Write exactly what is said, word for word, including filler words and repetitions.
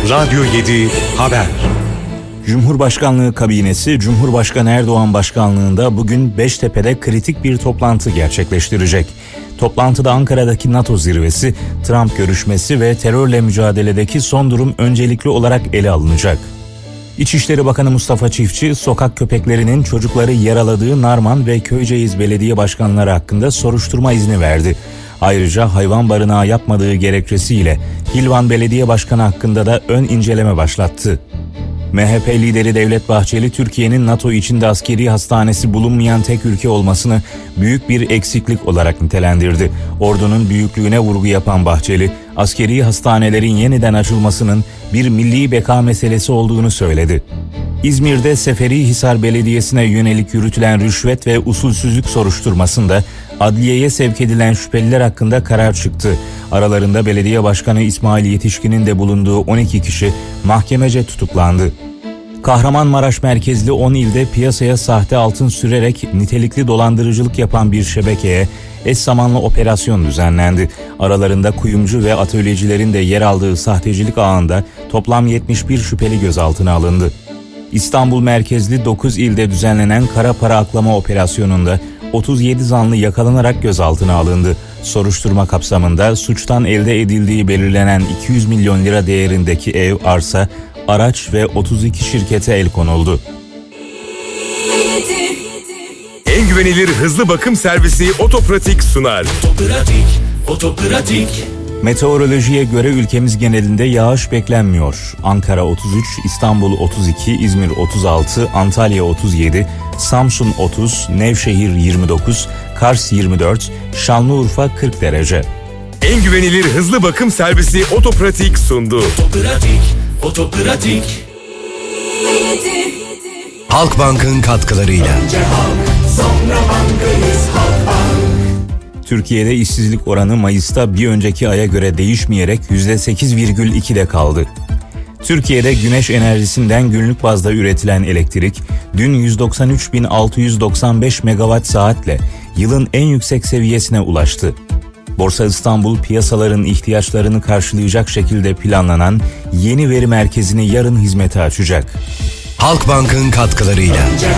Radyo yedi Haber. Cumhurbaşkanlığı kabinesi, Cumhurbaşkanı Erdoğan başkanlığında bugün Beştepe'de kritik bir toplantı gerçekleştirecek. Toplantıda Ankara'daki NATO zirvesi, Trump görüşmesi ve terörle mücadeledeki son durum öncelikli olarak ele alınacak. İçişleri Bakanı Mustafa Çiftçi, sokak köpeklerinin çocukları yaraladığı Narman ve Köyceğiz belediye başkanları hakkında soruşturma izni verdi. Ayrıca hayvan barınağı yapmadığı gerekçesiyle Hilvan Belediye Başkanı hakkında da ön inceleme başlattı. M H P lideri Devlet Bahçeli, Türkiye'nin NATO içinde askeri hastanesi bulunmayan tek ülke olmasını büyük bir eksiklik olarak nitelendirdi. Ordunun büyüklüğüne vurgu yapan Bahçeli, askeri hastanelerin yeniden açılmasının bir milli beka meselesi olduğunu söyledi. İzmir'de Seferihisar Belediyesi'ne yönelik yürütülen rüşvet ve usulsüzlük soruşturmasında adliyeye sevk edilen şüpheliler hakkında karar çıktı. Aralarında belediye başkanı İsmail Yetişkin'in de bulunduğu on iki kişi mahkemece tutuklandı. Kahramanmaraş merkezli on ilde piyasaya sahte altın sürerek nitelikli dolandırıcılık yapan bir şebekeye eş zamanlı operasyon düzenlendi. Aralarında kuyumcu ve atölyecilerin de yer aldığı sahtecilik ağında toplam yetmiş bir şüpheli gözaltına alındı. İstanbul merkezli dokuz ilde düzenlenen kara para aklama operasyonunda otuz yedi zanlı yakalanarak gözaltına alındı. Soruşturma kapsamında suçtan elde edildiği belirlenen iki yüz milyon lira değerindeki ev, arsa, araç ve otuz iki şirkete el konuldu. En güvenilir hızlı bakım servisi Otopratik sunar. Otopratik, Otopratik. Meteorolojiye göre ülkemiz genelinde yağış beklenmiyor. Ankara otuz üç, İstanbul otuz iki, İzmir otuz altı, Antalya otuz yedi, Samsun otuz, Nevşehir yirmi dokuz, Kars yirmi dört, Şanlıurfa kırk derece. En güvenilir hızlı bakım servisi Otopratik sundu. Otopratik, Otopratik. Halkbank'ın katkılarıyla. Önce halk, sonra bankayız, Halkbank. Türkiye'de işsizlik oranı Mayıs'ta bir önceki aya göre değişmeyerek yüzde sekiz virgül ikide kaldı. Türkiye'de güneş enerjisinden günlük bazda üretilen elektrik dün yüz doksan üç bin altı yüz doksan beş megawatt saatle yılın en yüksek seviyesine ulaştı. Borsa İstanbul piyasaların ihtiyaçlarını karşılayacak şekilde planlanan yeni veri merkezini yarın hizmete açacak. Halkbank'ın katkılarıyla.